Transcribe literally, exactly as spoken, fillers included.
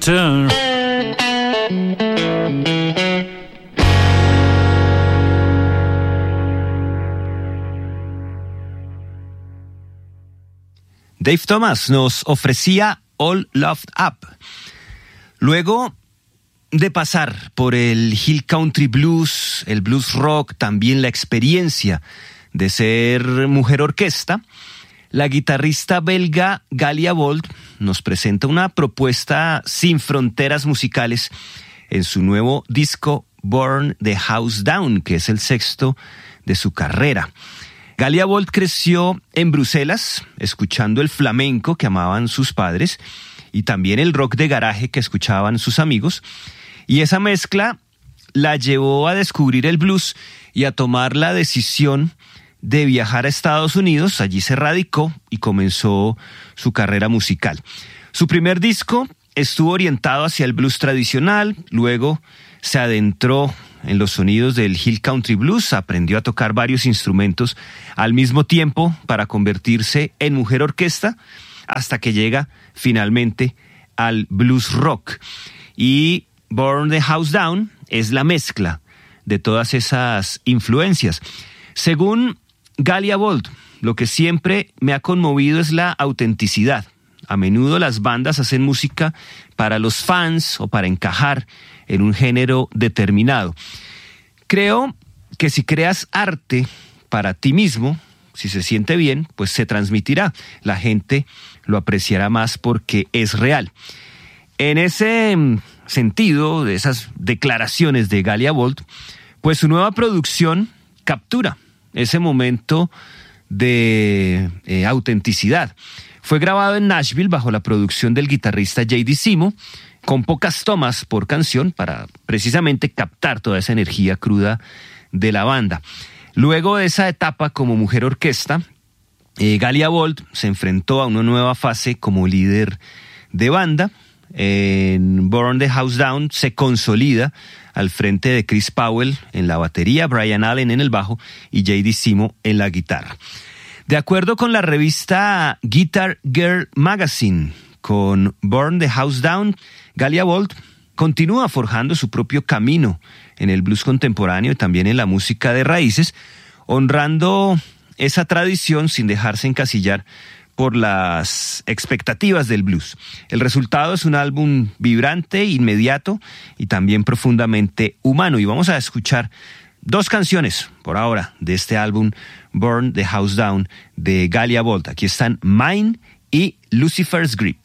Turn. Dave Thomas nos ofrecía All Loved Up. Luego de pasar por el Hill Country Blues, el blues rock, también la experiencia de ser mujer orquesta, la guitarrista belga Galia Bold nos presenta una propuesta sin fronteras musicales en su nuevo disco Burn the House Down, que es el sexto de su carrera. Galia Bold creció en Bruselas, escuchando el flamenco que amaban sus padres y también el rock de garaje que escuchaban sus amigos, y esa mezcla la llevó a descubrir el blues y a tomar la decisión de viajar a Estados Unidos. Allí se radicó y comenzó su carrera musical. Su primer disco estuvo orientado hacia el blues tradicional, luego se adentró en los sonidos del Hill Country Blues, aprendió a tocar varios instrumentos al mismo tiempo para convertirse en mujer orquesta, hasta que llega finalmente al blues rock. Y Burn the House Down es la mezcla de todas esas influencias. Según Galia Bold, lo que siempre me ha conmovido es la autenticidad. A menudo las bandas hacen música para los fans o para encajar en un género determinado. Creo que si creas arte para ti mismo, si se siente bien, pues se transmitirá. La gente lo apreciará más porque es real. En ese sentido, de esas declaraciones de Galia Bold, pues su nueva producción captura ese momento de eh, autenticidad. Fue grabado en Nashville bajo la producción del guitarrista J D Simo, con pocas tomas por canción para precisamente captar toda esa energía cruda de la banda. Luego de esa etapa como mujer orquesta, eh, Galia Bold se enfrentó a una nueva fase como líder de banda. En Burn the House Down se consolida al frente de Chris Powell en la batería, Brian Allen en el bajo y J D Simo en la guitarra. De acuerdo con la revista Guitar Girl Magazine, con Burn the House Down, Galia Bold continúa forjando su propio camino en el blues contemporáneo y también en la música de raíces, honrando esa tradición sin dejarse encasillar por las expectativas del blues. El resultado es un álbum vibrante, inmediato y también profundamente humano. Y vamos a escuchar dos canciones por ahora de este álbum Burn the House Down de Galia Bold. Aquí están Mine y Lucifer's Grip.